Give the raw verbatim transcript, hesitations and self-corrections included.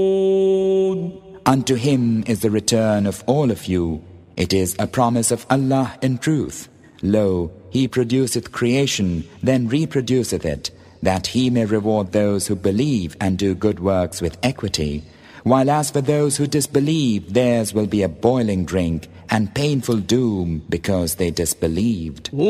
Unto him is the return of all of you. It is a promise of Allah in truth. Lo, he produceth creation, then reproduceth it, that he may reward those who believe and do good works with equity. While as for those who disbelieve, theirs will be a boiling drink and painful doom because they disbelieved.